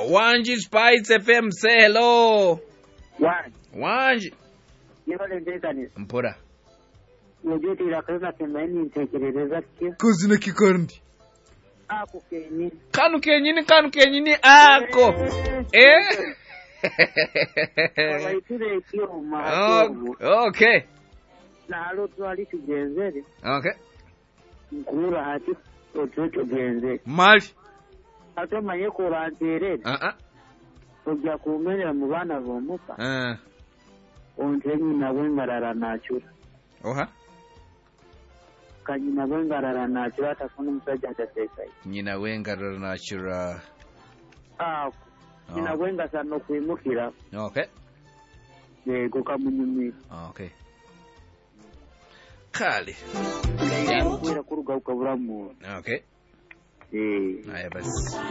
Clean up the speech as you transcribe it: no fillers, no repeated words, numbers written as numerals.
Wanji Spice FM, say hello. Wanji. Mpora. Wajeti la kaza temeni ntekerereza kye. Kuzina kikondi. Ako kenyi. Kanu kenyini ako. Abaitire kioma. Okay. Na alo twali tugenzere. Okay. Nkura hati ototo genze. Mali. Ate manye ko rantere. Ojja kumenera mu bana bomuka. Ontenyi nawe ngarara nachura. Oha. Kanyina wengarara nachura atafuna musajja ataseka. Nyina wengarara nachura. Nyina wenga sana kwimukira. Okay. Yego kamunyumi. Okay. Kali. Ngai kuruga ukaburamu. Okay. Haya basi.